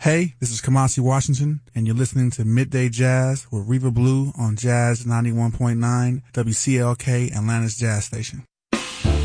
Hey, this is Kamasi Washington, and you're listening to Midday Jazz with Reva Blue on Jazz 91.9 WCLK Atlanta's Jazz Station.